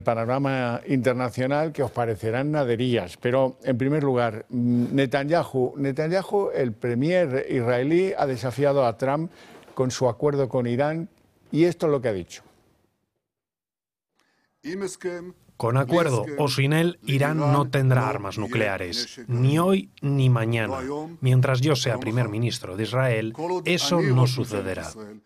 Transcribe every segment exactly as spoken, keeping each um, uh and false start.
Panorama internacional que os parecerán naderías, pero en primer lugar, Netanyahu, Netanyahu, el premier israelí, ha desafiado a Trump con su acuerdo con Irán y esto es lo que ha dicho. Con acuerdo o sin él, Irán no tendrá armas nucleares, ni hoy ni mañana. Mientras yo sea primer ministro de Israel, eso no sucederá.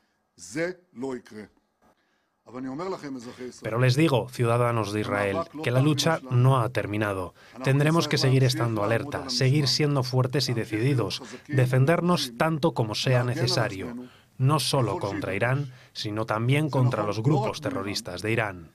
Pero les digo, ciudadanos de Israel, que la lucha no ha terminado. Tendremos que seguir estando alerta, seguir siendo fuertes y decididos, defendernos tanto como sea necesario, no solo contra Irán, sino también contra los grupos terroristas de Irán.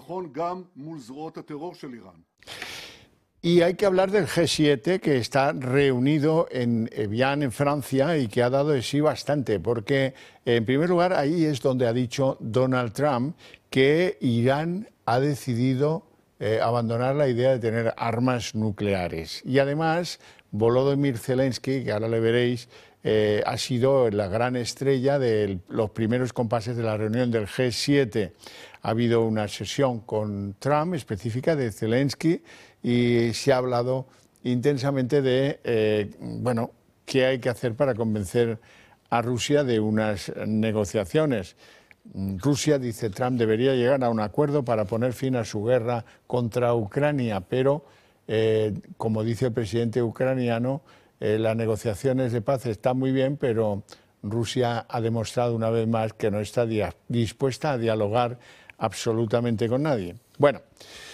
Y hay que hablar del G siete, que está reunido en Evian, en Francia, y que ha dado de sí bastante, porque en primer lugar ahí es donde ha dicho Donald Trump que Irán ha decidido eh, abandonar la idea de tener armas nucleares. Y además Volodymyr Zelensky, que ahora le veréis, eh, ha sido la gran estrella de los primeros compases de la reunión del G siete. Ha habido una sesión con Trump específica de Zelensky y se ha hablado intensamente de, eh, bueno, qué hay que hacer para convencer a Rusia de unas negociaciones. Rusia, dice Trump, debería llegar a un acuerdo para poner fin a su guerra contra Ucrania, pero, eh, como dice el presidente ucraniano, eh, las negociaciones de paz están muy bien, pero Rusia ha demostrado una vez más que no está dispuesta a dialogar absolutamente con nadie. Bueno,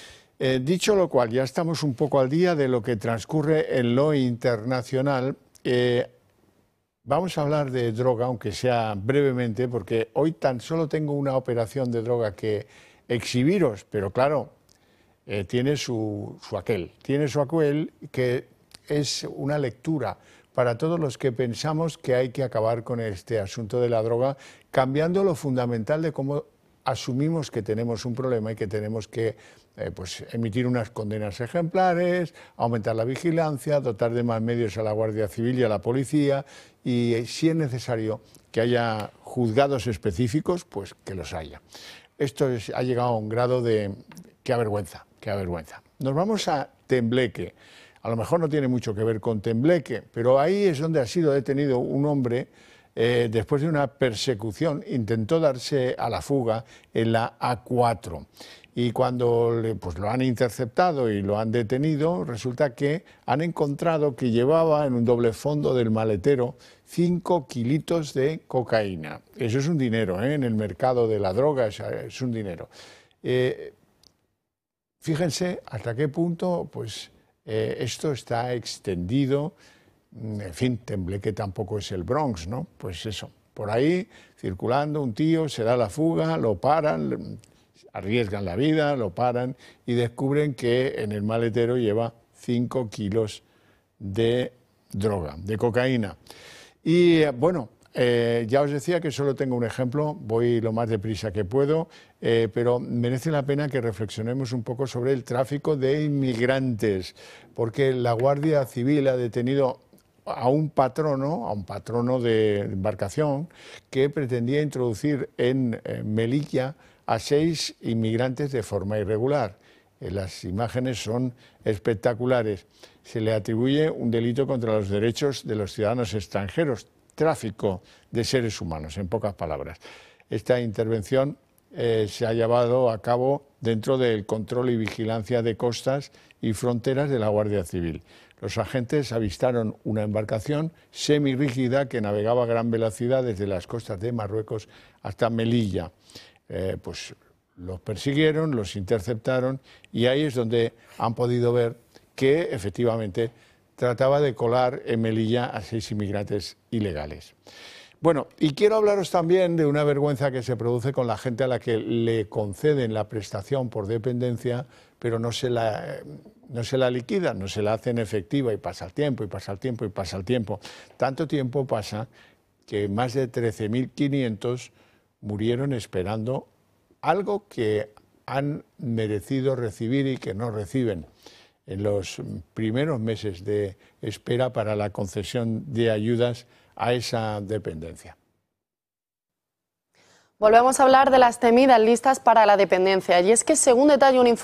eh, dicho lo cual, ya estamos un poco al día de lo que transcurre en lo internacional. Eh, vamos a hablar de droga, aunque sea brevemente, porque hoy tan solo tengo una operación de droga que exhibiros, pero claro, eh, tiene su, su aquel, tiene su aquel que es una lectura para todos los que pensamos que hay que acabar con este asunto de la droga, cambiando lo fundamental de cómo asumimos que tenemos un problema y que tenemos que eh, pues, emitir unas condenas ejemplares, aumentar la vigilancia, dotar de más medios a la Guardia Civil y a la policía y, si es necesario, que haya juzgados específicos, pues que los haya. Esto es, ha llegado a un grado de... ¡Qué avergüenza! ¡Qué avergüenza! Nos vamos a Tembleque. A lo mejor no tiene mucho que ver con Tembleque, pero ahí es donde ha sido detenido un hombre. Eh, después de una persecución, intentó darse a la fuga en la A cuatro y cuando le, pues, lo han interceptado y lo han detenido, resulta que han encontrado que llevaba en un doble fondo del maletero cinco kilitos de cocaína. Eso es un dinero, ¿eh? En el mercado de la droga es, es un dinero. Eh, fíjense hasta qué punto pues, eh, esto está extendido. En fin, Tembleque tampoco es el Bronx, ¿no? Pues eso, por ahí, circulando, un tío se da la fuga, lo paran, arriesgan la vida, lo paran y descubren que en el maletero lleva cinco kilos de droga, de cocaína. Y bueno, eh, ya os decía que solo tengo un ejemplo, voy lo más deprisa que puedo, eh, pero merece la pena que reflexionemos un poco sobre el tráfico de inmigrantes, porque la Guardia Civil ha detenido a un patrono, a un patrono de embarcación que pretendía introducir en Melilla a seis inmigrantes de forma irregular. Las imágenes son espectaculares. Se le atribuye un delito contra los derechos de los ciudadanos extranjeros, tráfico de seres humanos, en pocas palabras. Esta intervención eh, se ha llevado a cabo dentro del control y vigilancia de costas y fronteras de la Guardia Civil. Los agentes avistaron una embarcación semirrígida que navegaba a gran velocidad desde las costas de Marruecos hasta Melilla. Eh, pues los persiguieron, los interceptaron y ahí es donde han podido ver que efectivamente trataba de colar en Melilla a seis inmigrantes ilegales. Bueno, y quiero hablaros también de una vergüenza que se produce con la gente a la que le conceden la prestación por dependencia, pero no se la, no se la liquidan, no se la hacen efectiva y pasa el tiempo, y pasa el tiempo, y pasa el tiempo. Tanto tiempo pasa que más de trece mil quinientos murieron esperando algo que han merecido recibir y que no reciben en los primeros meses de espera para la concesión de ayudas a esa dependencia. Volvemos a hablar de las temidas listas para la dependencia, y es que según detalla un informe